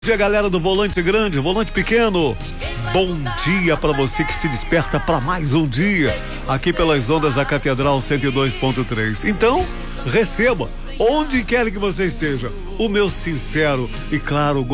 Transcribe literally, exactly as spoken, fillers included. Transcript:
Bom dia, galera do Volante Grande, Volante Pequeno. Bom dia para você que se desperta para mais um dia aqui pelas ondas da Catedral cento e dois ponto três. Então, receba, onde quer que você esteja, o meu sincero e claro